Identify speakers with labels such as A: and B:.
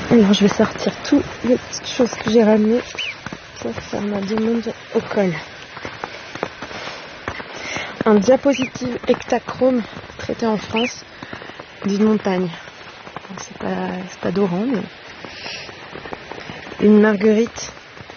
A: Alors je vais sortir toutes les petites choses que j'ai ramenées pour faire ma demande au col. Un diapositive Ektachrome traité en France d'une montagne. Donc c'est pas d'Oran, mais une marguerite